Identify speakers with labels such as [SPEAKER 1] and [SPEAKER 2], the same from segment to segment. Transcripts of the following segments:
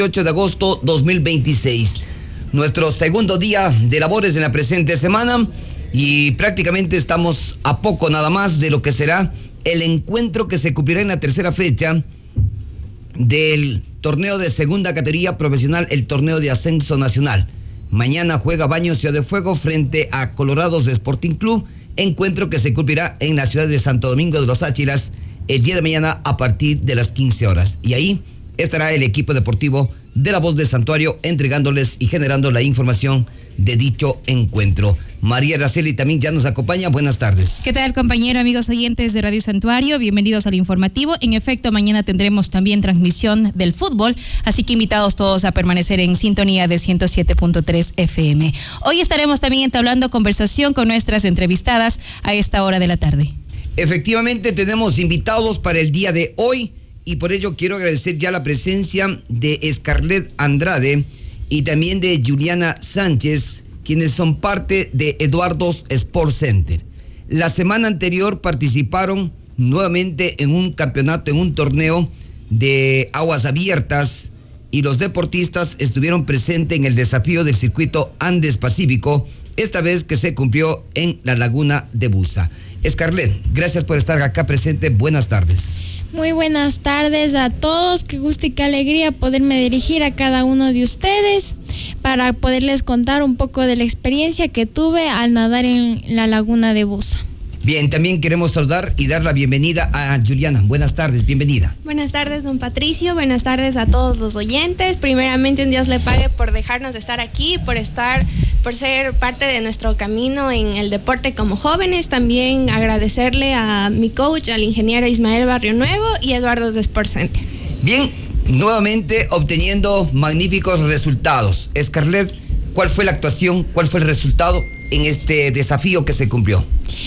[SPEAKER 1] 8 de agosto 2026. Nuestro segundo día de labores en la presente semana y prácticamente estamos a poco nada más de lo que será el encuentro que se cumplirá en la tercera fecha del torneo de segunda categoría profesional, el torneo de ascenso nacional. Mañana juega Baños Ciudad de Fuego frente a Colorados de Sporting Club, encuentro que se cumplirá en la ciudad de Santo Domingo de los Áchilas el día de mañana a partir de las 15 horas. Y ahí estará el equipo deportivo de La Voz del Santuario entregándoles y generando la información de dicho encuentro. María Araceli también ya nos acompaña. Buenas tardes.
[SPEAKER 2] ¿Qué tal, compañero, amigos oyentes de Radio Santuario? Bienvenidos al informativo. En efecto, mañana tendremos también transmisión del fútbol, así que invitados todos a permanecer en sintonía de 107.3 FM. Hoy estaremos también entablando conversación con nuestras entrevistadas a esta hora de la tarde.
[SPEAKER 1] Efectivamente, tenemos invitados para el día de hoy y por ello quiero agradecer ya la presencia de Scarlett Andrade y también de Juliana Sánchez, quienes son parte de Eduardo's Sport Center. La semana anterior participaron nuevamente en un campeonato, en un torneo de aguas abiertas, y los deportistas estuvieron presentes en el desafío del circuito Andes Pacífico, esta vez que se cumplió en la laguna de Buza. Scarlett, gracias por estar acá presente. Buenas tardes.
[SPEAKER 3] Muy buenas tardes a todos, qué gusto y qué alegría poderme dirigir a cada uno de ustedes para poderles contar un poco de la experiencia que tuve al nadar en la laguna de Buza.
[SPEAKER 1] Bien, también queremos saludar y dar la bienvenida a Juliana. Buenas tardes, bienvenida.
[SPEAKER 4] Buenas tardes, don Patricio, buenas tardes a todos los oyentes. Primeramente, un Dios le pague por dejarnos estar aquí, por ser parte de nuestro camino en el deporte como jóvenes. También agradecerle a mi coach, al ingeniero Ismael Barrio Nuevo y Eduardo's Sport Center.
[SPEAKER 1] Bien, nuevamente obteniendo magníficos resultados. Scarlett, ¿cuál fue la actuación? ¿Cuál fue el resultado en este desafío que se cumplió?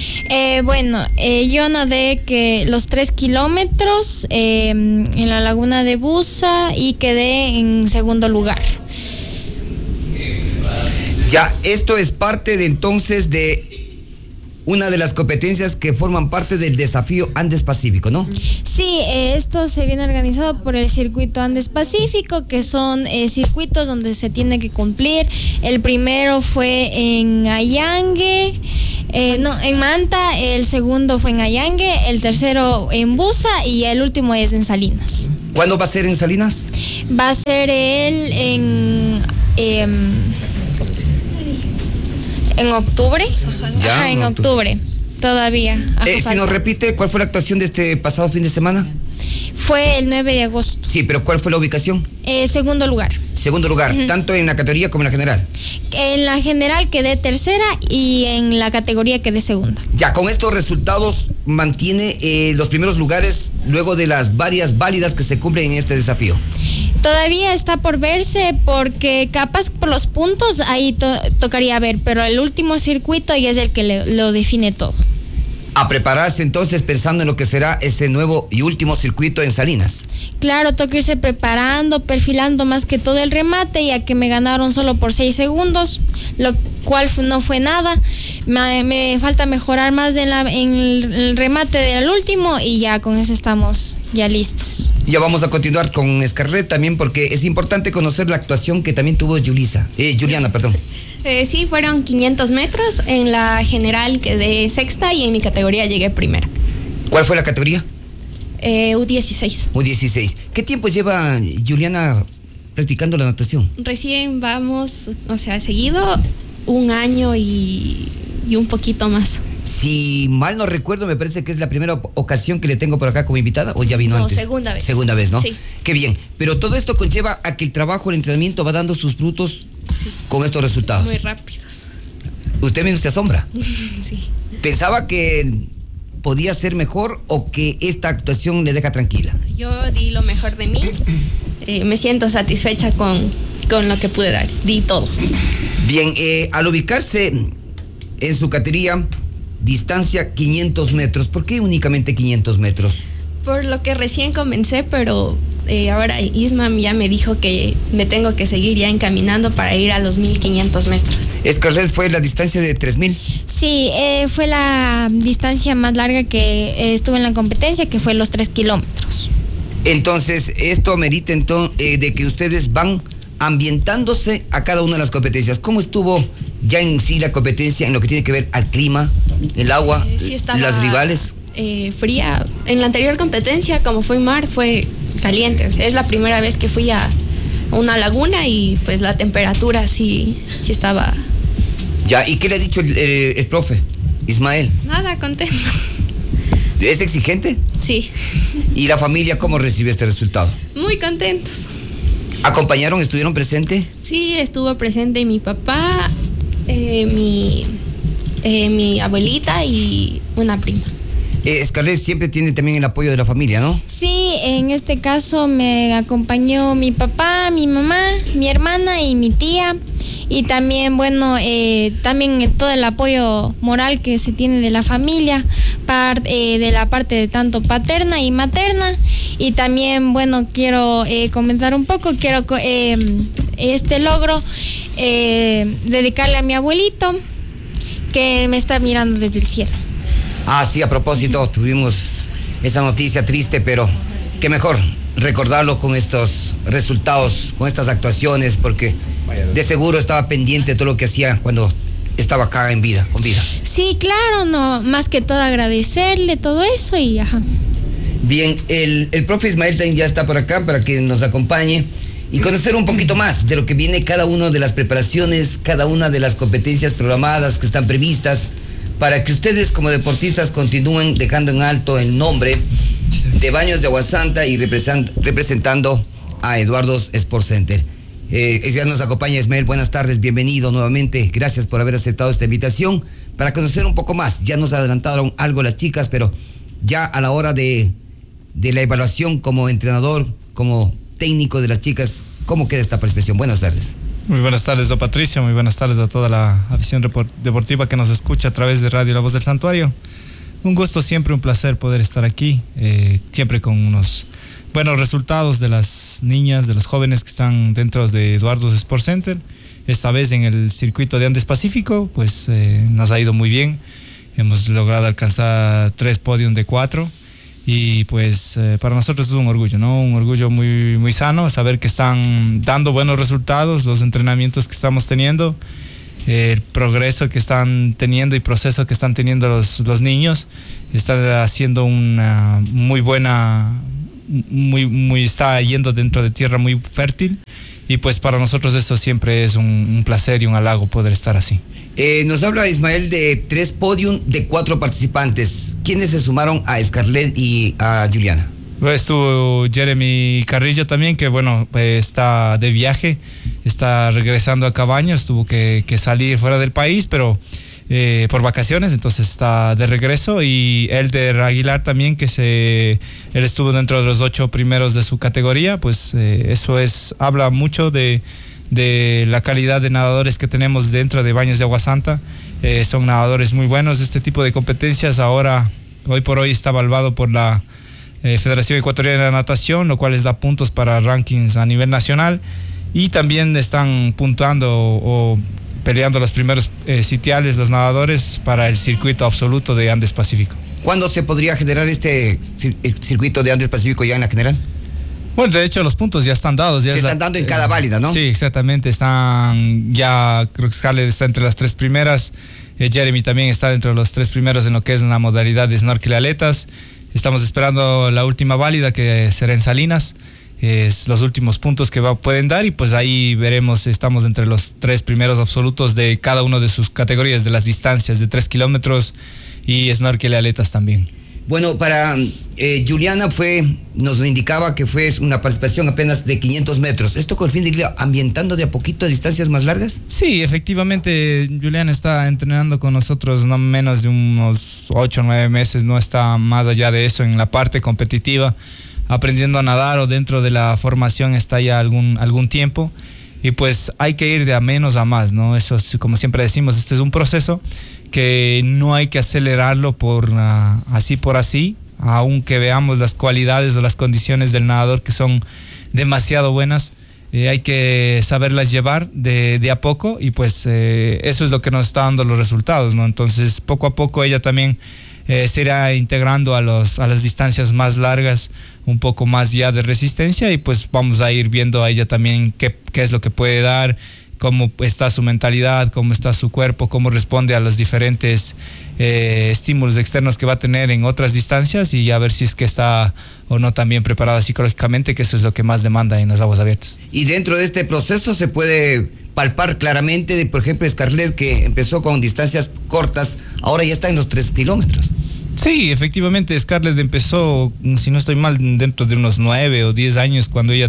[SPEAKER 3] Yo nadé los 3 kilómetros en la laguna de Buza y quedé en segundo lugar.
[SPEAKER 1] Ya, esto es parte de entonces de una de las competencias que forman parte del desafío Andes Pacífico, ¿no?
[SPEAKER 3] Sí, esto se viene organizado por el circuito Andes Pacífico, que son circuitos donde se tiene que cumplir. El primero fue en Ayangue, en Manta, el segundo fue en Ayangue, el tercero en Buza y el último es en Salinas.
[SPEAKER 1] ¿Cuándo va a ser en Salinas?
[SPEAKER 3] Va a ser en octubre.
[SPEAKER 1] Ya,
[SPEAKER 3] ajá, en octubre. Todavía.
[SPEAKER 1] Si nos repite, ¿cuál fue la actuación de este pasado fin de semana?
[SPEAKER 3] Fue el 9 de agosto.
[SPEAKER 1] Sí, pero ¿cuál fue la ubicación?
[SPEAKER 3] Segundo lugar.
[SPEAKER 1] Segundo lugar,
[SPEAKER 3] Uh-huh.
[SPEAKER 1] Tanto en la categoría como en la general.
[SPEAKER 3] En la general quedé tercera y en la categoría quedé segunda.
[SPEAKER 1] Ya, con estos resultados mantiene los primeros lugares luego de las varias válidas que se cumplen en este desafío.
[SPEAKER 3] Todavía está por verse porque capaz por los puntos ahí tocaría ver, pero el último circuito ya es el que lo define todo.
[SPEAKER 1] A prepararse entonces pensando en lo que será ese nuevo y último circuito en Salinas.
[SPEAKER 3] Claro, toca irse preparando, perfilando más que todo el remate, ya que me ganaron solo por 6 segundos, lo cual no fue nada. Me falta mejorar más en el remate del último y ya con eso estamos ya listos.
[SPEAKER 1] Ya vamos a continuar con Scarlett también porque es importante conocer la actuación que también tuvo Juliana.
[SPEAKER 4] Sí, fueron 500 metros. En la general quedé sexta y en mi categoría llegué primera.
[SPEAKER 1] ¿Cuál fue la categoría?
[SPEAKER 4] U16.
[SPEAKER 1] U16. ¿Qué tiempo lleva Juliana practicando la natación?
[SPEAKER 4] Recién vamos, seguido 1 año y un poquito más.
[SPEAKER 1] Si mal no recuerdo, me parece que es la primera ocasión que le tengo por acá como invitada, ¿o ya vino antes?
[SPEAKER 4] Segunda vez.
[SPEAKER 1] Segunda vez, ¿no?
[SPEAKER 4] Sí.
[SPEAKER 1] Qué bien. Pero todo esto conlleva a que el trabajo, el entrenamiento va dando sus frutos, sí, con estos resultados.
[SPEAKER 4] Muy rápidos.
[SPEAKER 1] ¿Usted mismo se asombra?
[SPEAKER 4] Sí.
[SPEAKER 1] ¿Pensaba que podía ser mejor o que esta actuación le deja tranquila?
[SPEAKER 4] Yo di lo mejor de mí. Me siento satisfecha con lo que pude dar. Di todo.
[SPEAKER 1] Bien, al ubicarse en su categoría, distancia 500 metros. ¿Por qué únicamente 500 metros?
[SPEAKER 4] Por lo que recién comencé, pero ahora Isma ya me dijo que me tengo que seguir ya encaminando para ir a los 1500 metros.
[SPEAKER 1] Scarlett, ¿fue la distancia de 3000?
[SPEAKER 3] Sí, fue la distancia más larga que estuve en la competencia, que fue los 3 kilómetros.
[SPEAKER 1] Entonces, esto amerita de que ustedes van ambientándose a cada una de las competencias. ¿Cómo estuvo ya en sí la competencia en lo que tiene que ver al clima, el agua,
[SPEAKER 4] sí estaba,
[SPEAKER 1] las rivales?
[SPEAKER 4] Fría. En la anterior competencia, como fue mar, fue caliente. Es la primera vez que fui a una laguna y pues la temperatura sí estaba...
[SPEAKER 1] Ya, ¿y qué le ha dicho el profe, Ismael?
[SPEAKER 4] Nada, contento.
[SPEAKER 1] ¿Es exigente?
[SPEAKER 4] Sí.
[SPEAKER 1] ¿Y la familia cómo recibió este resultado?
[SPEAKER 4] Muy contentos.
[SPEAKER 1] ¿Acompañaron, estuvieron presentes?
[SPEAKER 4] Sí, estuvo presente mi papá, mi abuelita y una prima.
[SPEAKER 1] Scarlett siempre tiene también el apoyo de la familia, ¿no?
[SPEAKER 3] Sí, en este caso me acompañó mi papá, mi mamá, mi hermana y mi tía. Y también, bueno, también todo el apoyo moral que se tiene de la familia, de la parte de tanto paterna y materna. Y también, bueno, quiero comentar un poco, este logro dedicarle a mi abuelito, que me está mirando desde el cielo.
[SPEAKER 1] Ah, sí, a propósito, tuvimos esa noticia triste, pero qué mejor recordarlo con estos resultados, con estas actuaciones, porque de seguro estaba pendiente de todo lo que hacía cuando estaba acá con vida.
[SPEAKER 3] Sí, claro, no, más que todo agradecerle todo eso y ajá.
[SPEAKER 1] Bien, el profe Ismael también ya está por acá para que nos acompañe y conocer un poquito más de lo que viene cada una de las preparaciones, cada una de las competencias programadas que están previstas, para que ustedes como deportistas continúen dejando en alto el nombre de Baños de Agua Santa y representando a Eduardo's Sport Center. Ya nos acompaña Ismael, buenas tardes, bienvenido nuevamente, gracias por haber aceptado esta invitación para conocer un poco más. Ya nos adelantaron algo las chicas, pero ya a la hora de la evaluación como entrenador, como técnico de las chicas, ¿cómo queda esta percepción? Buenas tardes.
[SPEAKER 5] Muy buenas tardes, don Patricio, muy buenas tardes a toda la afición deportiva que nos escucha a través de Radio La Voz del Santuario. Un gusto, siempre un placer poder estar aquí, siempre con unos buenos resultados de las niñas, de los jóvenes que están dentro de Eduardo's Sport Center. Esta vez en el circuito de Andes Pacífico, pues nos ha ido muy bien. Hemos logrado alcanzar 3 podiums de 4 y pues para nosotros es un orgullo, ¿no? Un orgullo muy, muy sano, saber que están dando buenos resultados, los entrenamientos que estamos teniendo, el progreso que están teniendo y proceso que están teniendo los niños. Están haciendo una muy buena... está yendo dentro de tierra muy fértil y pues para nosotros eso siempre es un placer y un halago poder estar así.
[SPEAKER 1] Nos habla Ismael de 3 podiums de 4 participantes. ¿Quiénes se sumaron a Scarlett y a Juliana?
[SPEAKER 5] Estuvo Jeremy Carrillo también, que bueno, está de viaje, está regresando a Cabaños, tuvo que salir fuera del país, pero por vacaciones, entonces está de regreso. Y Elder Aguilar también, él estuvo dentro de los 8 primeros de su categoría, pues eso habla mucho de la calidad de nadadores que tenemos dentro de Baños de Agua Santa. Son nadadores muy buenos. Este tipo de competencias hoy por hoy está evaluado por la Federación Ecuatoriana de Natación, lo cual les da puntos para rankings a nivel nacional, y también están puntuando o peleando los primeros sitiales los nadadores para el circuito absoluto de Andes Pacífico.
[SPEAKER 1] ¿Cuándo se podría generar este circuito de Andes Pacífico ya en la general?
[SPEAKER 5] Bueno, de hecho los puntos ya están dados.
[SPEAKER 1] Se están dando en cada válida, ¿no?
[SPEAKER 5] Sí, exactamente. Creo que Scarlett está entre las 3 primeras. Jeremy también está dentro de los 3 primeros en lo que es la modalidad de snorkel y aletas. Estamos esperando la última válida, que será en Salinas. Es los últimos puntos que pueden dar y pues ahí veremos. Estamos entre los 3 primeros absolutos de cada uno de sus categorías, de las distancias de 3 kilómetros y snorkel y aletas también.
[SPEAKER 1] Bueno, para Juliana nos indicaba que fue una participación apenas de 500 metros. ¿Esto con el fin de ir ambientando de a poquito a distancias más largas?
[SPEAKER 5] Sí, efectivamente, Juliana está entrenando con nosotros no menos de unos 8 o 9 meses, no está más allá de eso en la parte competitiva, aprendiendo a nadar, o dentro de la formación está ya algún tiempo. Y pues hay que ir de a menos a más, ¿no? Eso, como siempre decimos, este es un proceso que no hay que acelerarlo por así, aunque veamos las cualidades o las condiciones del nadador que son demasiado buenas. Hay que saberlas llevar de a poco, y pues eso es lo que nos está dando los resultados, ¿no? Entonces poco a poco ella también se irá integrando a las distancias más largas un poco más ya de resistencia, y pues vamos a ir viendo a ella también qué es lo que puede dar, cómo está su mentalidad, cómo está su cuerpo, cómo responde a los diferentes estímulos externos que va a tener en otras distancias, y a ver si es que está o no también preparada psicológicamente, que eso es lo que más demanda en las aguas abiertas.
[SPEAKER 1] Y dentro de este proceso se puede palpar claramente, por ejemplo, Scarlett, que empezó con distancias cortas, ahora ya está en los 3 kilómetros.
[SPEAKER 5] Sí, efectivamente, Scarlett empezó, si no estoy mal, dentro de unos 9 o 10 años, cuando ella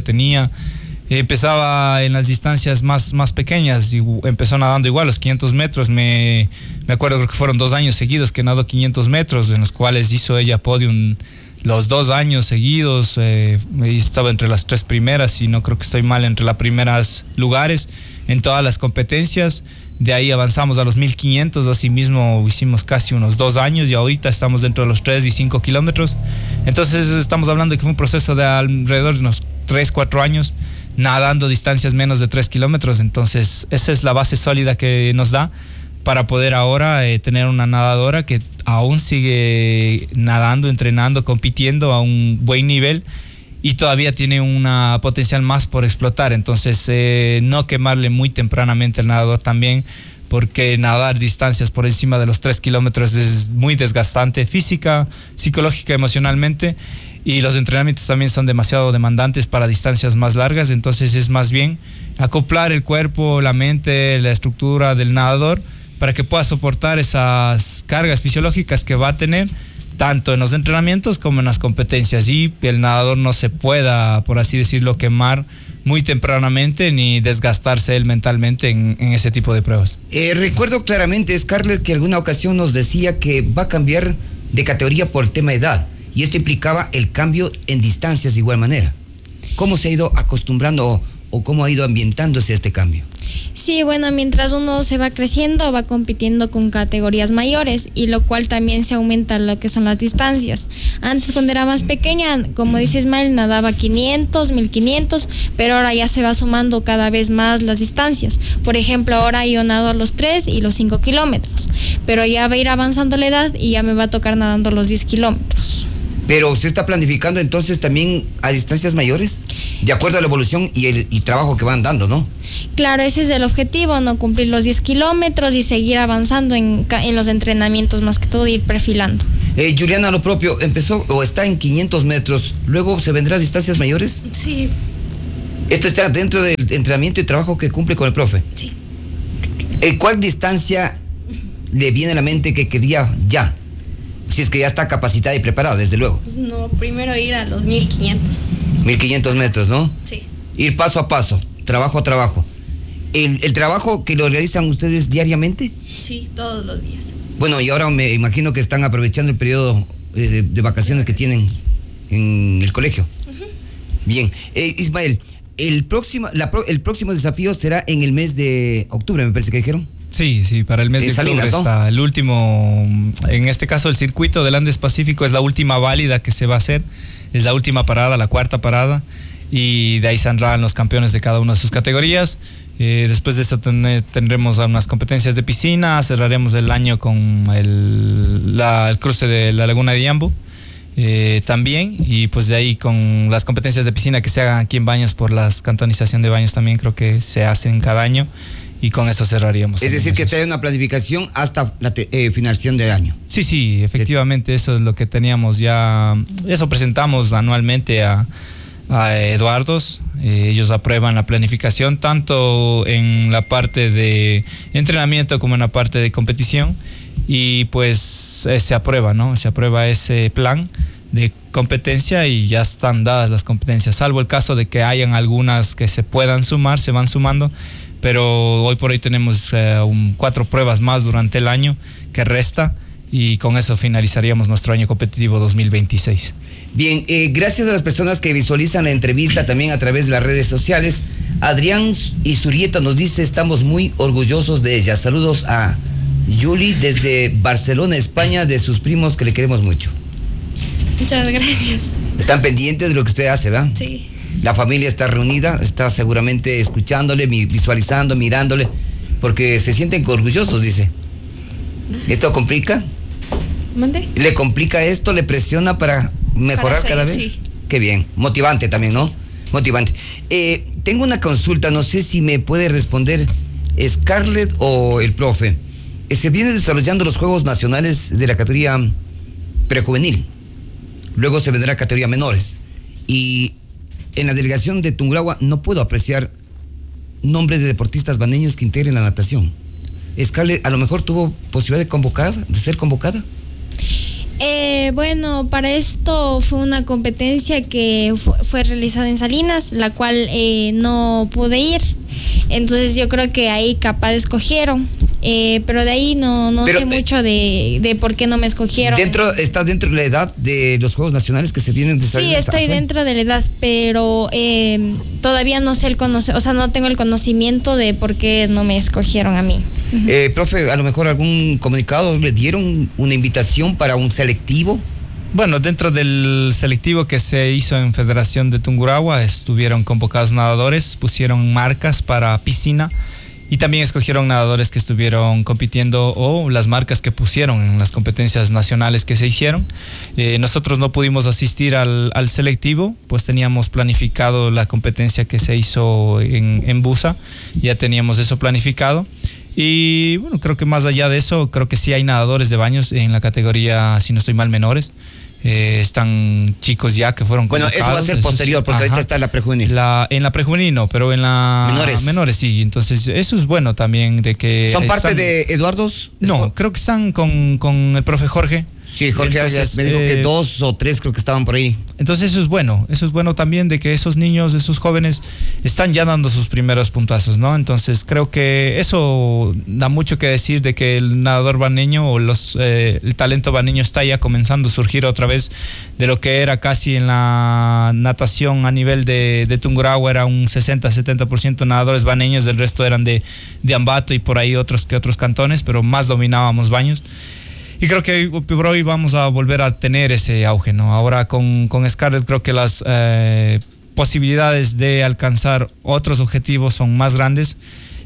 [SPEAKER 5] empezaba en las distancias más pequeñas, y empezó nadando igual los 500 metros. Me acuerdo, creo que fueron 2 años seguidos que nadó 500 metros, en los cuales hizo ella podium los 2 años seguidos. Estaba entre las 3 primeras, y no creo que estoy mal, entre las primeras lugares en todas las competencias. De ahí avanzamos a los 1500, así mismo hicimos casi unos 2 años, y ahorita estamos dentro de los 3 y 5 kilómetros. Entonces estamos hablando de que fue un proceso de alrededor de unos 3-4 años nadando distancias menos de 3 kilómetros. Entonces esa es la base sólida que nos da para poder ahora tener una nadadora que aún sigue nadando, entrenando, compitiendo a un buen nivel, y todavía tiene una potencial más por explotar. Entonces no quemarle muy tempranamente al nadador también, porque nadar distancias por encima de los 3 kilómetros es muy desgastante física, psicológica, emocionalmente, y los entrenamientos también son demasiado demandantes para distancias más largas. Entonces es más bien acoplar el cuerpo, la mente, la estructura del nadador para que pueda soportar esas cargas fisiológicas que va a tener tanto en los entrenamientos como en las competencias, y el nadador no se pueda, por así decirlo, quemar muy tempranamente ni desgastarse él mentalmente en ese tipo de pruebas.
[SPEAKER 1] Recuerdo claramente, Scarlett, que alguna ocasión nos decía que va a cambiar de categoría por el tema de edad, y esto implicaba el cambio en distancias de igual manera. ¿Cómo se ha ido acostumbrando o cómo ha ido ambientándose este cambio?
[SPEAKER 3] Sí, bueno, mientras uno se va creciendo, va compitiendo con categorías mayores, y lo cual también se aumenta lo que son las distancias. Antes, cuando era más pequeña, como dice Ismael, nadaba 500, 1500, pero ahora ya se va sumando cada vez más las distancias. Por ejemplo, ahora yo nado los 3 y los 5 kilómetros, pero ya va a ir avanzando la edad y ya me va a tocar nadando los 10 kilómetros.
[SPEAKER 1] Pero usted está planificando entonces también a distancias mayores, de acuerdo a la evolución y el trabajo que van dando, ¿no?
[SPEAKER 3] Claro, ese es el objetivo, ¿no? Cumplir los 10 kilómetros y seguir avanzando en los entrenamientos, más que todo ir perfilando.
[SPEAKER 1] Juliana, lo propio, empezó o está en 500 metros, luego se vendrá a distancias mayores.
[SPEAKER 4] Sí.
[SPEAKER 1] ¿Esto está dentro del entrenamiento y trabajo que cumple con el profe?
[SPEAKER 4] Sí.
[SPEAKER 1] ¿Cuál distancia le viene a la mente que quería ya? Si es que ya está capacitada y preparada, desde luego.
[SPEAKER 4] Pues no, primero ir a los 1500.
[SPEAKER 1] 1500 metros, ¿no?
[SPEAKER 4] Sí.
[SPEAKER 1] Ir paso a paso, trabajo a trabajo. ¿El trabajo que lo realizan ustedes diariamente?
[SPEAKER 4] Sí, todos los días.
[SPEAKER 1] Bueno, y ahora me imagino que están aprovechando el periodo de vacaciones que tienen en el colegio. Uh-huh. Bien. Ismael, el próximo desafío será en el mes de octubre, me parece que dijeron.
[SPEAKER 5] Sí, para el mes de octubre
[SPEAKER 1] Salinas, ¿no?
[SPEAKER 5] Está el último, en este caso el circuito del Andes Pacífico es la última válida que se va a hacer, es la última parada, la cuarta parada, y de ahí saldrán los campeones de cada una de sus categorías. Después de eso tendremos unas competencias de piscina, cerraremos el año con el cruce de la Laguna de Yambo también, y pues de ahí con las competencias de piscina que se hagan aquí en Baños por la cantonización de Baños también creo que se hacen cada año. Y con eso cerraríamos.
[SPEAKER 1] Es decir, que está en una planificación hasta la finalización del año.
[SPEAKER 5] Sí, efectivamente, eso es lo que teníamos ya. Eso presentamos anualmente a Eduardos. Ellos aprueban la planificación tanto en la parte de entrenamiento como en la parte de competición. Y pues se aprueba, ¿no? Se aprueba ese plan de competencia y ya están dadas las competencias, salvo el caso de que hayan algunas que se puedan sumar, se van sumando, pero hoy por hoy tenemos 4 pruebas más durante el año que resta, y con eso finalizaríamos nuestro año competitivo 2026.
[SPEAKER 1] Bien, gracias a las personas que visualizan la entrevista también a través de las redes sociales. Adrián Izurieta nos dice: estamos muy orgullosos de ella. Saludos a Yuli desde Barcelona, España, de sus primos que le queremos mucho.
[SPEAKER 4] Muchas gracias.
[SPEAKER 1] Están pendientes de lo que usted hace, ¿verdad?
[SPEAKER 4] Sí.
[SPEAKER 1] La familia está reunida, está seguramente escuchándole, visualizando, mirándole, porque se sienten orgullosos, dice. ¿Esto complica?
[SPEAKER 4] ¿Mande?
[SPEAKER 1] ¿Le complica esto? ¿Le presiona para mejorar
[SPEAKER 4] Para
[SPEAKER 1] cada
[SPEAKER 4] seguir,
[SPEAKER 1] vez?
[SPEAKER 4] sí.
[SPEAKER 1] Qué bien. Motivante también, ¿no? Motivante. Tengo una consulta, no sé si me puede responder Scarlett o el profe. Se vienen desarrollando los Juegos Nacionales de la categoría prejuvenil. Luego se vendrá categoría menores. Y en la delegación de Tungurahua no puedo apreciar nombres de deportistas baneños que integren la natación. Scarlett, a lo mejor tuvo posibilidad de ser convocada.
[SPEAKER 3] Bueno, para esto fue una competencia que fue realizada en Salinas, la cual no pude ir. Entonces yo creo que ahí capaz escogieron. Pero de ahí no sé mucho de por qué no me escogieron.
[SPEAKER 1] ¿Está dentro de la edad de los Juegos Nacionales que se vienen desarrollando?
[SPEAKER 3] Sí, estoy dentro de la edad, pero todavía no sé no tengo el conocimiento de por qué no me escogieron a mí.
[SPEAKER 1] Profe, a lo mejor algún comunicado, ¿le dieron una invitación para un selectivo?
[SPEAKER 5] Bueno, dentro del selectivo que se hizo en Federación de Tungurahua estuvieron convocados nadadores, pusieron marcas para piscina y también escogieron nadadores que estuvieron compitiendo o las marcas que pusieron en las competencias nacionales que se hicieron. Nosotros no pudimos asistir al selectivo, pues teníamos planificado la competencia que se hizo en Busa, ya teníamos eso planificado. Y bueno, creo que más allá de eso, creo que sí hay nadadores de baños en la categoría, si no estoy mal, menores. Están chicos ya que fueron convocados.
[SPEAKER 1] Bueno, eso va a ser posterior, porque ahorita está la prejuvenil.
[SPEAKER 5] En la prejuvenil no, pero en la menores sí. Entonces eso es bueno también de que...
[SPEAKER 1] ¿Son parte de Eduardos?
[SPEAKER 5] No, creo que están con el profe Jorge.
[SPEAKER 1] Sí, Jorge me dijo que 2 o 3 creo que estaban por ahí.
[SPEAKER 5] Entonces eso es bueno también de que esos niños, esos jóvenes están ya dando sus primeros puntazos, ¿no? Entonces creo que eso da mucho que decir de que el nadador baneño o el talento baneño está ya comenzando a surgir otra vez de lo que era casi en la natación a nivel de Tungurahua, era un 60-70% nadadores baneños, del resto eran de Ambato y por ahí otros cantones, pero más dominábamos baños. Y creo que por hoy vamos a volver a tener ese auge, ¿no? Ahora con Scarlett creo que las posibilidades de alcanzar otros objetivos son más grandes.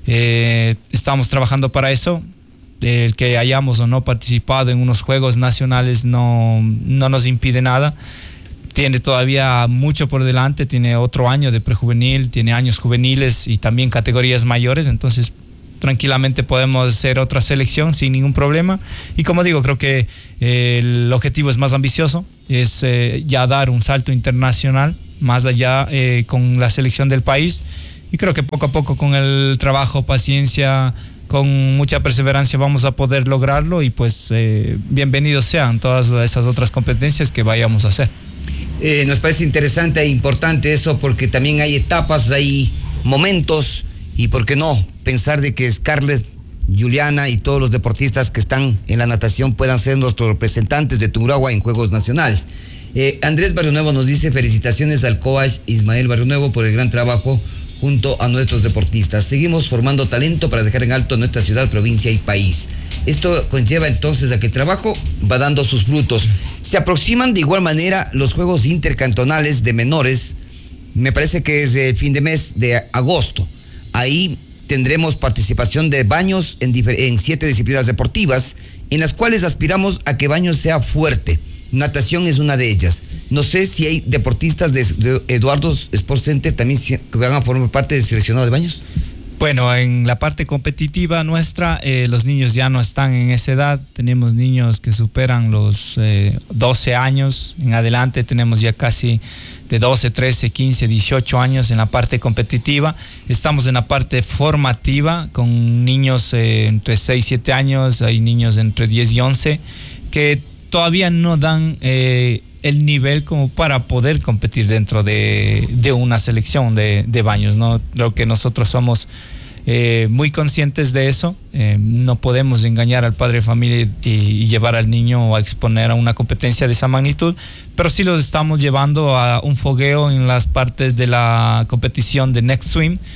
[SPEAKER 5] Estamos trabajando para eso. El que hayamos o no participado en unos Juegos Nacionales no nos impide nada. Tiene todavía mucho por delante, tiene otro año de prejuvenil, tiene años juveniles y también categorías mayores, entonces tranquilamente podemos hacer otra selección sin ningún problema. Y como digo, creo que el objetivo es más ambicioso, es ya dar un salto internacional más allá con la selección del país, y creo que poco a poco con el trabajo, paciencia, con mucha perseverancia vamos a poder lograrlo, y pues bienvenidos sean todas esas otras competencias que vayamos a hacer.
[SPEAKER 1] Nos parece interesante e importante eso, porque también hay etapas, hay momentos, y por qué no pensar de que Scarlett, Juliana y todos los deportistas que están en la natación puedan ser nuestros representantes de Tungurahua en Juegos Nacionales. Andrés Barrionuevo nos dice: felicitaciones al coach Ismael Barrionuevo por el gran trabajo junto a nuestros deportistas. Seguimos formando talento para dejar en alto nuestra ciudad, provincia y país. Esto conlleva entonces a que el trabajo va dando sus frutos. Se aproximan de igual manera los Juegos Intercantonales de Menores, me parece que es el fin de mes de agosto. Ahí tendremos participación de Baños en 7 disciplinas deportivas, en las cuales aspiramos a que Baños sea fuerte. Natación es una de ellas. No sé si hay deportistas de Eduardo's Sports Center también que van a formar parte del seleccionado de Baños.
[SPEAKER 5] Bueno, en la parte competitiva nuestra, los niños ya no están en esa edad. Tenemos niños que superan los 12 años en adelante. Tenemos ya casi de 12, 13, 15, 18 años en la parte competitiva. Estamos en la parte formativa con niños entre 6 y 7 años. Hay niños entre 10 y 11 que todavía no dan el nivel como para poder competir dentro de una selección de Baños, ¿no? Creo que nosotros somos muy conscientes de eso. No podemos engañar al padre de familia y llevar al niño a exponer a una competencia de esa magnitud, pero sí los estamos llevando a un fogueo en las partes de la competición de Next Swim,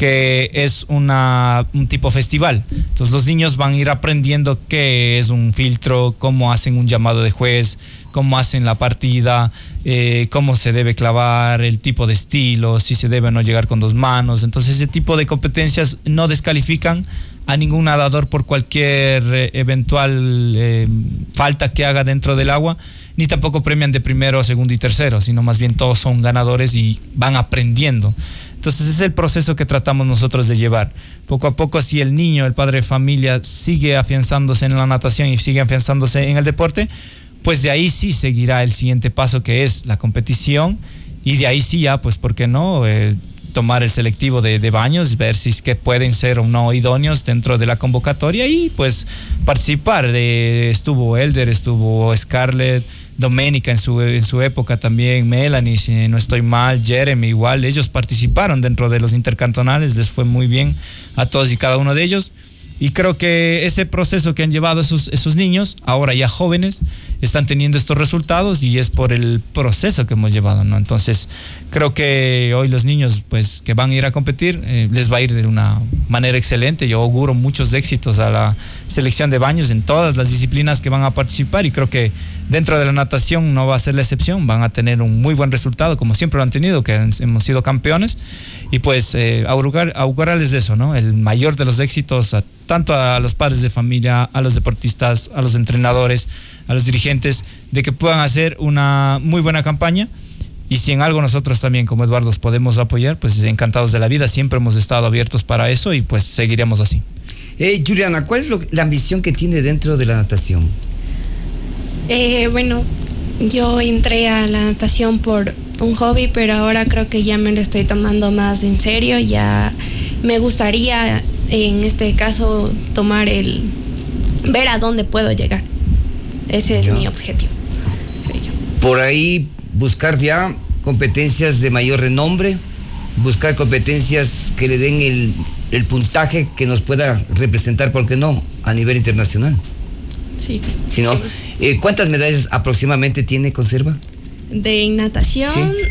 [SPEAKER 5] que es un tipo festival. Entonces los niños van a ir aprendiendo qué es un filtro, cómo hacen un llamado de juez, cómo hacen la partida, cómo se debe clavar, el tipo de estilo, si se debe o no llegar con 2 manos. Entonces ese tipo de competencias no descalifican a ningún nadador por cualquier eventual falta que haga dentro del agua, ni tampoco premian de primero, segundo y tercero, sino más bien todos son ganadores y van aprendiendo. Entonces es el proceso que tratamos nosotros de llevar. Poco a poco, si el niño, el padre de familia, sigue afianzándose en la natación y sigue afianzándose en el deporte, pues de ahí sí seguirá el siguiente paso, que es la competición, y de ahí sí ya, pues, ¿por qué no? Tomar el selectivo de baños, ver si es que pueden ser o no idóneos dentro de la convocatoria y pues participar. Estuvo Elder, estuvo Scarlett, Doménica en su época también, Melanie, si no estoy mal, Jeremy igual, ellos participaron dentro de los intercantonales, les fue muy bien a todos y cada uno de ellos. Y creo que ese proceso que han llevado esos niños, ahora ya jóvenes, están teniendo estos resultados y es por el proceso que hemos llevado, ¿no? Entonces, creo que hoy los niños, pues, que van a ir a competir, les va a ir de una manera excelente. Yo auguro muchos éxitos a la selección de baños en todas las disciplinas que van a participar y creo que dentro de la natación no va a ser la excepción. Van a tener un muy buen resultado, como siempre lo han tenido, que hemos sido campeones. Y pues, augurarles de eso, ¿no? El mayor de los éxitos tanto a los padres de familia, a los deportistas, a los entrenadores, a los dirigentes, de que puedan hacer una muy buena campaña. Y si en algo nosotros también como Eduardo podemos apoyar, pues encantados de la vida, siempre hemos estado abiertos para eso y pues seguiremos así.
[SPEAKER 1] Juliana, ¿cuál es la ambición que tiene dentro de la natación?
[SPEAKER 4] Bueno, yo entré a la natación por un hobby, pero ahora creo que ya me lo estoy tomando más en serio. Ya me gustaría, en este caso, ver a dónde puedo llegar. Ese es mi objetivo.
[SPEAKER 1] Por ahí buscar ya competencias de mayor renombre, buscar competencias que le den el puntaje que nos pueda representar, ¿por qué no?, a nivel internacional.
[SPEAKER 4] Sí.
[SPEAKER 1] Si no, sí. ¿Cuántas medallas aproximadamente conserva?
[SPEAKER 4] De natación, sí.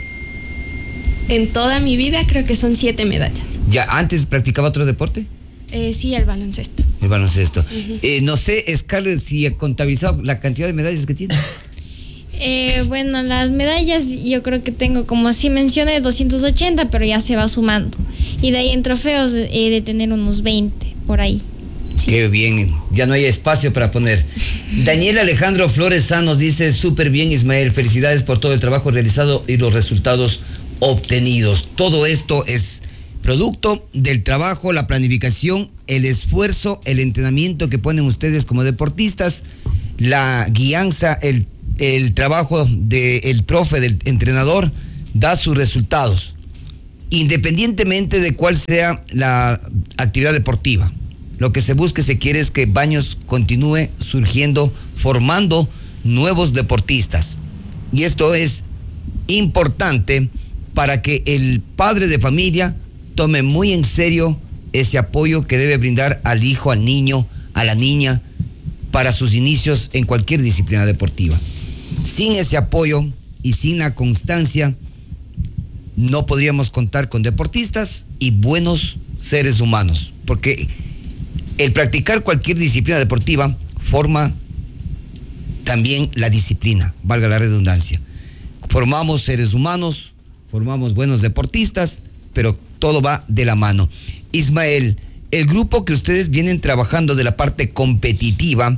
[SPEAKER 4] En toda mi vida creo que son 7 medallas.
[SPEAKER 1] ¿Ya antes practicaba otro deporte?
[SPEAKER 4] Sí, el baloncesto.
[SPEAKER 1] El baloncesto. Uh-huh. No sé, Scarlett, si ha contabilizado la cantidad de medallas que tiene.
[SPEAKER 3] Bueno, las medallas yo creo que tengo, como así mencioné, 280, pero ya se va sumando. Y de ahí en trofeos de tener unos 20 por ahí.
[SPEAKER 1] Sí. Qué bien, ya no hay espacio para poner. Daniel Alejandro Flores San nos dice: súper bien, Ismael, felicidades por todo el trabajo realizado y los resultados obtenidos. Todo esto es producto del trabajo, la planificación, el esfuerzo, el entrenamiento que ponen ustedes como deportistas, la guianza, el trabajo del profe, del entrenador, da sus resultados, independientemente de cuál sea la actividad deportiva. Lo que se busca y se quiere es que Baños continúe surgiendo, formando nuevos deportistas. Y esto es importante para que el padre de familia tome muy en serio ese apoyo que debe brindar al hijo, al niño, a la niña, para sus inicios en cualquier disciplina deportiva. Sin ese apoyo y sin la constancia, no podríamos contar con deportistas y buenos seres humanos, porque el practicar cualquier disciplina deportiva forma también la disciplina, valga la redundancia. Formamos seres humanos, formamos buenos deportistas, pero todo va de la mano. Ismael, el grupo que ustedes vienen trabajando de la parte competitiva,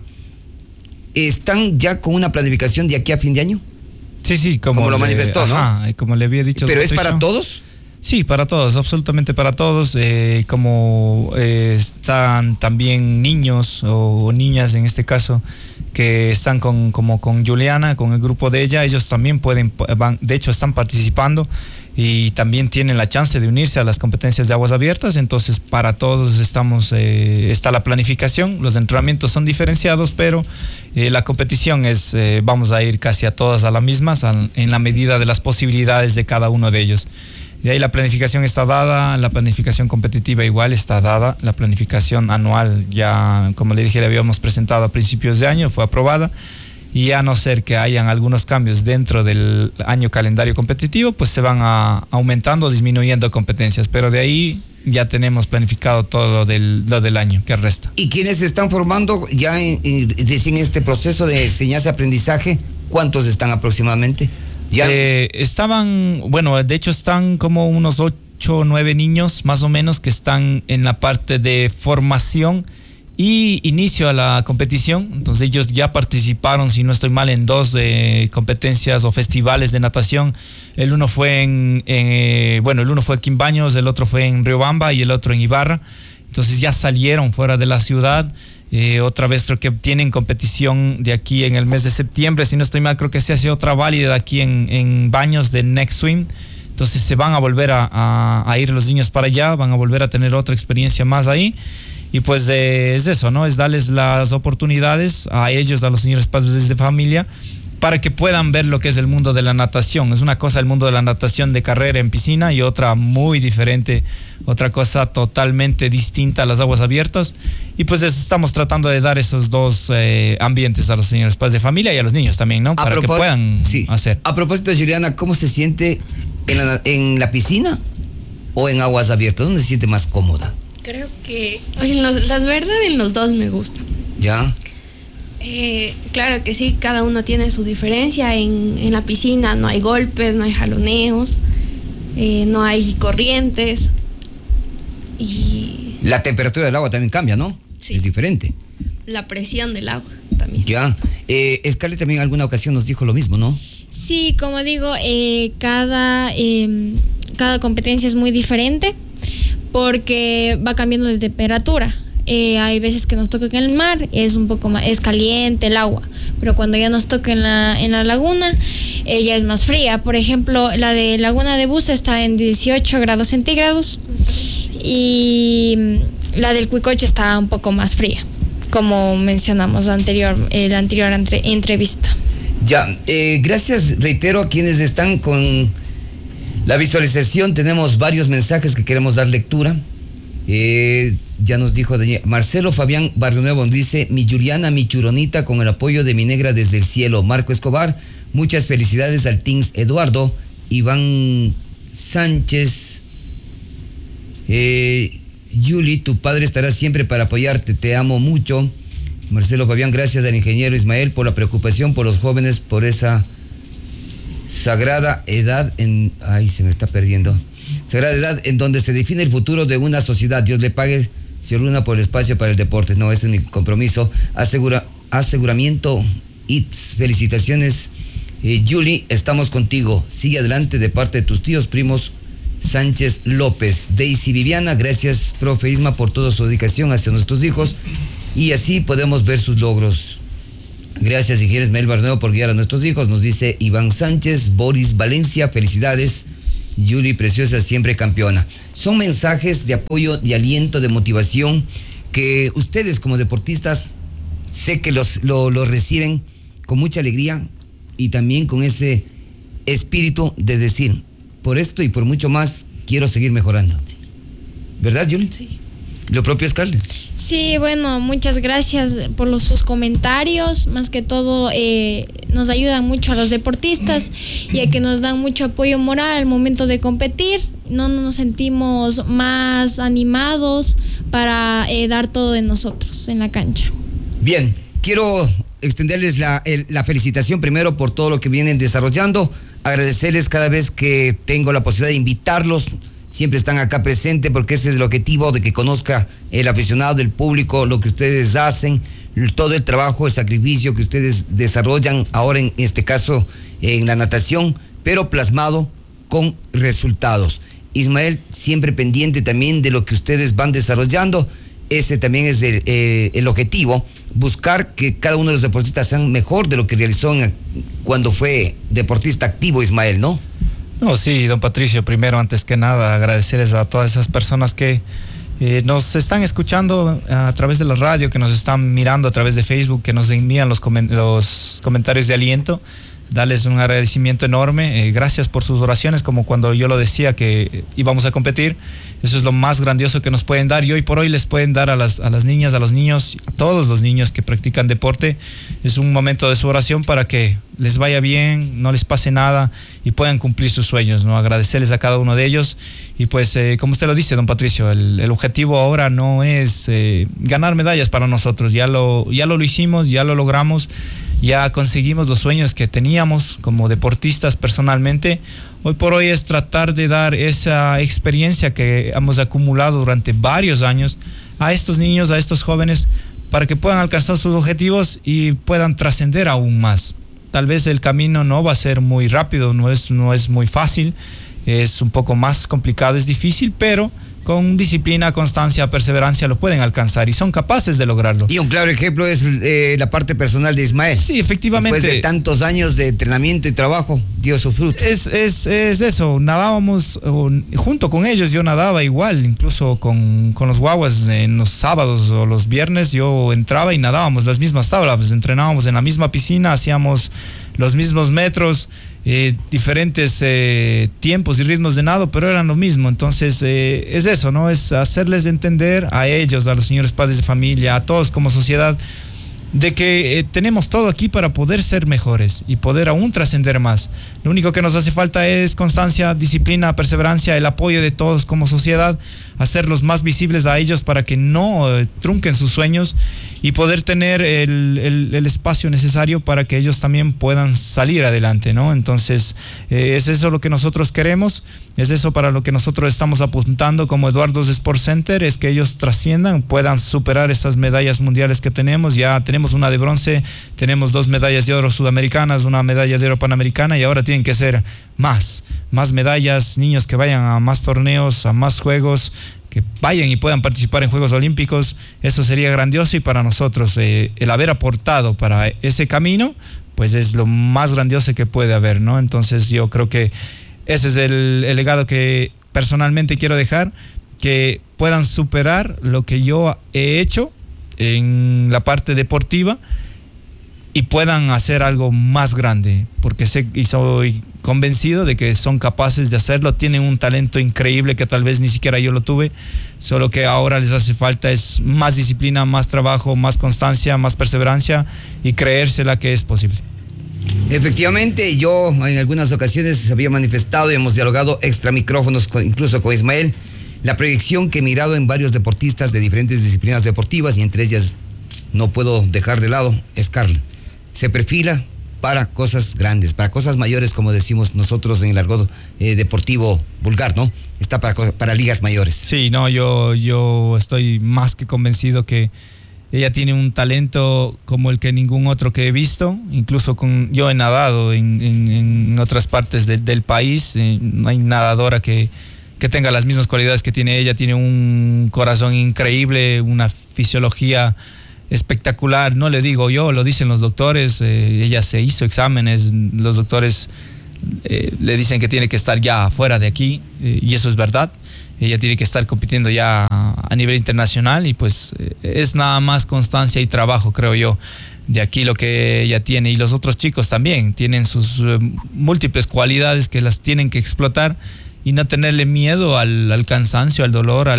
[SPEAKER 1] ¿están ya con una planificación de aquí a fin de año?
[SPEAKER 5] Sí, como
[SPEAKER 1] lo manifestó,
[SPEAKER 5] ajá, ¿no? Como le había dicho.
[SPEAKER 1] ¿Pero es para todos?
[SPEAKER 5] Sí, para todos, absolutamente para todos. Como están también niños o niñas en este caso que están con Juliana, con el grupo de ella, ellos también de hecho están participando y también tienen la chance de unirse a las competencias de aguas abiertas. Entonces para todos está la planificación, los entrenamientos son diferenciados, pero la competición vamos a ir casi a todas a la misma, en la medida de las posibilidades de cada uno de ellos. De ahí la planificación está dada, la planificación competitiva igual está dada, la planificación anual ya, como le dije, le habíamos presentado a principios de año, fue aprobada, y a no ser que hayan algunos cambios dentro del año calendario competitivo, pues se van aumentando o disminuyendo competencias, pero de ahí ya tenemos planificado todo lo del año que resta.
[SPEAKER 1] ¿Y quienes se están formando ya en este proceso de enseñanza-aprendizaje? ¿Cuántos están aproximadamente? ¿Ya?
[SPEAKER 5] De hecho están como unos 8 o 9 niños más o menos que están en la parte de formación y inicio a la competición. Entonces ellos ya participaron, si no estoy mal, en 2 competencias o festivales de natación. El uno fue el uno fue aquí en Baños, el otro fue en Riobamba y el otro en Ibarra. Entonces ya salieron fuera de la ciudad. Otra vez creo que tienen competición de aquí en el mes de septiembre, si no estoy mal, creo que se hace otra válida aquí en Baños de Next Swim. Entonces se van a volver a ir los niños para allá, van a volver a tener otra experiencia más ahí. Y pues es eso, ¿no? Es darles las oportunidades a ellos, a los señores padres de familia, para que puedan ver lo que es el mundo de la natación. Es una cosa el mundo de la natación de carrera en piscina y otra muy diferente, otra cosa totalmente distinta a las aguas abiertas. Y pues estamos tratando de dar esos 2 ambientes a los señores padres de familia y a los niños también, ¿no? Para que puedan hacer.
[SPEAKER 1] A propósito, Juliana, ¿cómo se siente en la piscina o en aguas abiertas? ¿Dónde se siente más cómoda?
[SPEAKER 4] Creo que, las verdad, en los 2 me gustan.
[SPEAKER 1] ¿Ya?
[SPEAKER 4] Claro que sí, cada uno tiene su diferencia. En la piscina no hay golpes, no hay jaloneos, no hay corrientes. Y
[SPEAKER 1] la temperatura del agua también cambia, ¿no?
[SPEAKER 4] Sí.
[SPEAKER 1] Es diferente.
[SPEAKER 4] La presión del agua también.
[SPEAKER 1] Ya. Scarlett también en alguna ocasión nos dijo lo mismo, ¿no?
[SPEAKER 3] Sí, como digo, cada competencia es muy diferente porque va cambiando de temperatura. Hay veces que nos toca en el mar, es un poco más, es caliente el agua, pero cuando ya nos toca en la laguna, ya es más fría. Por ejemplo, la de Laguna de Buza está en 18 grados centígrados y la del Cuicoche está un poco más fría, como mencionamos la anterior entrevista.
[SPEAKER 1] Ya, gracias, reitero, a quienes están con la visualización. Tenemos varios mensajes que queremos dar lectura. Ya nos dijo Marcelo Fabián Barrio Nuevo, dice: mi Juliana, mi churonita, con el apoyo de mi negra desde el cielo. Marco Escobar, muchas felicidades al Teams Eduardo. Iván Sánchez, Yuli, tu padre estará siempre para apoyarte, te amo mucho. Marcelo Fabián, gracias al ingeniero Ismael por la preocupación por los jóvenes, por esa sagrada edad sagrada edad en donde se define el futuro de una sociedad. Dios le pague, señor Luna, por el espacio para el deporte. No, ese es mi compromiso. Aseguramiento ITS. Felicitaciones, Yuli, estamos contigo. Sigue adelante, de parte de tus tíos primos Sánchez López. Daisy Viviana, gracias, profe Isma, por toda su dedicación hacia nuestros hijos, y así podemos ver sus logros. Gracias, ingeniero Ismael Barneo, por guiar a nuestros hijos, nos dice Iván Sánchez. Boris Valencia, felicidades, Yuli, preciosa, siempre campeona. Son mensajes de apoyo, de aliento, de motivación, que ustedes como deportistas sé que lo reciben con mucha alegría y también con ese espíritu de decir, por esto y por mucho más, quiero seguir mejorando. Sí. ¿Verdad, Yuli?
[SPEAKER 4] Sí.
[SPEAKER 1] Lo propio, Scarlett.
[SPEAKER 3] Sí, bueno, muchas gracias por sus comentarios. Más que todo, nos ayudan mucho a los deportistas, ya que nos dan mucho apoyo moral al momento de competir. No nos sentimos más animados para dar todo de nosotros en la cancha.
[SPEAKER 1] Bien, quiero extenderles la felicitación primero por todo lo que vienen desarrollando, agradecerles cada vez que tengo la posibilidad de invitarlos. Siempre están acá presentes porque ese es el objetivo, de que conozca el aficionado, el público, lo que ustedes hacen, todo el trabajo, el sacrificio que ustedes desarrollan ahora en este caso en la natación, pero plasmado con resultados. Ismael, siempre pendiente también de lo que ustedes van desarrollando. Ese también es el objetivo, buscar que cada uno de los deportistas sean mejor de lo que realizó cuando fue deportista activo, Ismael, ¿no?
[SPEAKER 5] No, sí, don Patricio, primero, antes que nada, agradecerles a todas esas personas que nos están escuchando a través de la radio, que nos están mirando a través de Facebook, que nos envían los comentarios de aliento. Darles un agradecimiento enorme. Gracias por sus oraciones, como cuando yo lo decía que íbamos a competir. Eso es lo más grandioso que nos pueden dar, y hoy por hoy les pueden dar a las niñas, a los niños, a todos los niños que practican deporte. Es un momento de su oración para que les vaya bien, no les pase nada y puedan cumplir sus sueños, ¿no? Agradecerles a cada uno de ellos Y pues, como usted lo dice, don Patricio, el objetivo ahora no es ganar medallas para nosotros. Ya lo hicimos, ya lo logramos, ya conseguimos los sueños que teníamos como deportistas personalmente. Hoy por hoy es tratar de dar esa experiencia que hemos acumulado durante varios años a estos niños, a estos jóvenes, para que puedan alcanzar sus objetivos y puedan trascender aún más. Tal vez el camino no va a ser muy rápido, no es muy fácil, es un poco más complicado, es difícil, pero con disciplina, constancia, perseverancia lo pueden alcanzar y son capaces de lograrlo.
[SPEAKER 1] Y un claro ejemplo es la parte personal de Ismael.
[SPEAKER 5] Sí, efectivamente.
[SPEAKER 1] Después de tantos años de entrenamiento y trabajo, dio su fruto.
[SPEAKER 5] Es eso, nadábamos junto con ellos, yo nadaba igual, incluso con los guaguas en los sábados o los viernes yo entraba y nadábamos las mismas tablas, entrenábamos en la misma piscina, hacíamos los mismos metros, diferentes tiempos y ritmos de nado, pero eran lo mismo. Entonces es eso, ¿no? Es hacerles entender a ellos, a los señores padres de familia, a todos como sociedad, de que tenemos todo aquí para poder ser mejores y poder aún trascender más. Lo único que nos hace falta es constancia, disciplina, perseverancia, el apoyo de todos como sociedad, hacerlos más visibles a ellos para que no trunquen sus sueños y poder tener el espacio necesario para que ellos también puedan salir adelante, ¿no? Entonces, es eso lo que nosotros queremos, es eso para lo que nosotros estamos apuntando como Eduardo's Sport Center, es que ellos trasciendan, puedan superar esas medallas mundiales que tenemos. Ya tenemos una de bronce, tenemos 2 medallas de oro sudamericanas, una medalla de oro panamericana y ahora tienen que ser más medallas, niños que vayan a más torneos, a más juegos, que vayan y puedan participar en Juegos Olímpicos. Eso sería grandioso y para nosotros el haber aportado para ese camino, pues es lo más grandioso que puede haber, ¿no? Entonces yo creo que ese es el legado que personalmente quiero dejar, que puedan superar lo que yo he hecho en la parte deportiva y puedan hacer algo más grande, porque sé y soy convencido de que son capaces de hacerlo, tienen un talento increíble que tal vez ni siquiera yo lo tuve, solo que ahora les hace falta es más disciplina, más trabajo, más constancia, más perseverancia y creérsela que es posible.
[SPEAKER 1] Efectivamente, yo en algunas ocasiones había manifestado y hemos dialogado extra micrófonos incluso con Ismael, la proyección que he mirado en varios deportistas de diferentes disciplinas deportivas y entre ellas no puedo dejar de lado es Carla. Se perfila para cosas grandes, para cosas mayores, como decimos nosotros en el argot deportivo vulgar, ¿no? Está para ligas mayores.
[SPEAKER 5] Sí, no, yo estoy más que convencido que ella tiene un talento como el que ningún otro que he visto, incluso yo he nadado en otras partes del país, no hay nadadora que tenga las mismas cualidades que tiene ella, tiene un corazón increíble, una fisiología espectacular, no le digo yo, lo dicen los doctores, ella se hizo exámenes, los doctores le dicen que tiene que estar ya fuera de aquí, y eso es verdad, ella tiene que estar compitiendo ya a nivel internacional y pues es nada más constancia y trabajo, creo yo, de aquí lo que ella tiene, y los otros chicos también tienen sus múltiples cualidades que las tienen que explotar y no tenerle miedo al cansancio, al dolor,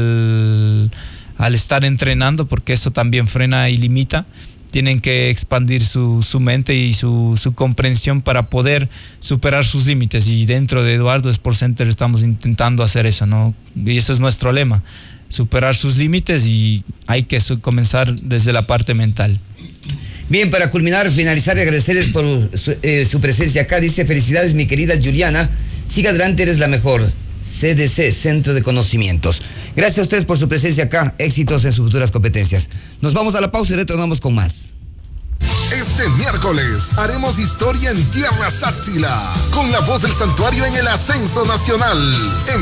[SPEAKER 5] al estar entrenando, porque eso también frena y limita. Tienen que expandir su mente y su comprensión para poder superar sus límites, y dentro de Eduardo Sport Center estamos intentando hacer eso, ¿no? Y ese es nuestro lema, superar sus límites, y hay que comenzar desde la parte mental.
[SPEAKER 1] Bien, para culminar, finalizar y agradecerles por su presencia acá. Dice: felicidades mi querida Juliana, siga adelante, eres la mejor. CDC, Centro de Conocimientos. Gracias a ustedes por su presencia acá. Éxitos en sus futuras competencias. Nos vamos a la pausa y retornamos con más.
[SPEAKER 6] Este miércoles haremos historia en Tierra Sáttila con la voz del santuario en el ascenso nacional. En